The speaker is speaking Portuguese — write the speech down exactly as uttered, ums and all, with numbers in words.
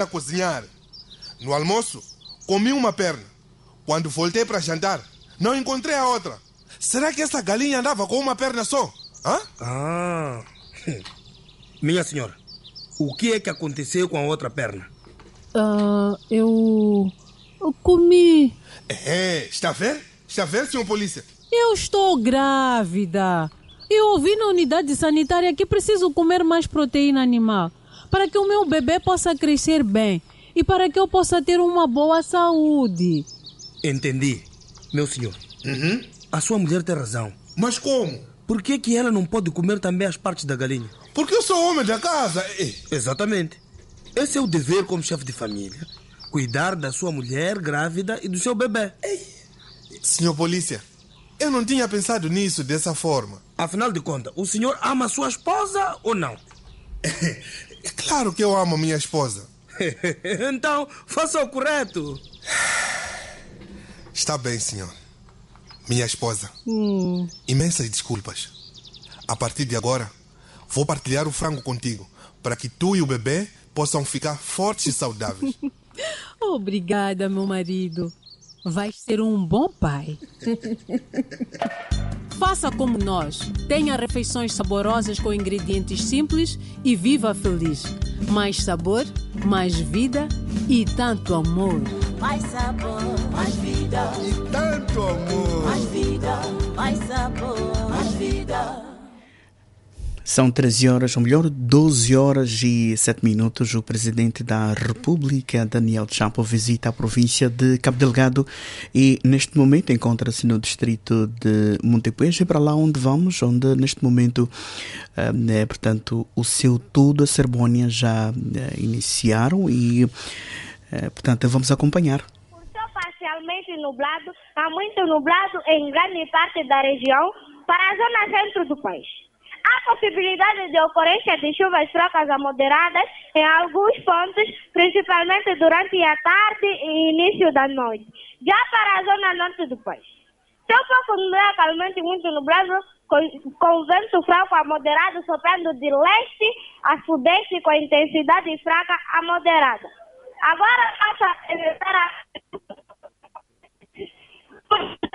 a cozinhar. No almoço, comi uma perna. Quando voltei para jantar, não encontrei a outra. Será que essa galinha andava com uma perna só? Hã? Ah, minha senhora, o que é que aconteceu com a outra perna? Uh, eu... eu comi... É, está a ver? Está a ver, senhor polícia? Eu estou grávida. Eu ouvi na unidade sanitária que preciso comer mais proteína animal para que o meu bebê possa crescer bem e para que eu possa ter uma boa saúde. Entendi, meu senhor. Uhum. A sua mulher tem razão. Mas como? Por que que ela não pode comer também as partes da galinha? Porque eu sou homem da casa. Ei. Exatamente. Esse é o dever como chefe de família. Cuidar da sua mulher grávida e do seu bebê. Ei. Senhor polícia, eu não tinha pensado nisso dessa forma. Afinal de contas, o senhor ama a sua esposa ou não? É claro que eu amo minha esposa. Então, faça o correto. Está bem, senhor. Minha esposa, Hum. imensas desculpas. A partir de agora, vou partilhar o frango contigo, para que tu e o bebê possam ficar fortes e saudáveis. Obrigada, meu marido. Vais ser um bom pai. Faça como nós. Tenha refeições saborosas com ingredientes simples e viva feliz. Mais sabor, mais vida e tanto amor. Mais sabor, mais vida. E tanto amor. Mais vida, mais sabor, mais vida. São treze horas, ou melhor, doze horas e sete minutos. O presidente da República, Daniel Chapo, visita a província de Cabo Delgado e, neste momento, encontra-se no distrito de Montepuez. É para lá onde vamos, onde, neste momento, é, portanto, o seu tudo, a cerimônia já é, iniciaram e, é, portanto, vamos acompanhar. Parcialmente nublado, há muito nublado em grande parte da região para a zona centro do país. Há possibilidade de ocorrência de chuvas fracas a moderadas em alguns pontos, principalmente durante a tarde e início da noite. Já para a zona norte do país, céu pouco localmente muito nublado, com, com vento fraco a moderado soprando de leste a sudeste com intensidade fraca a moderada. Agora passa a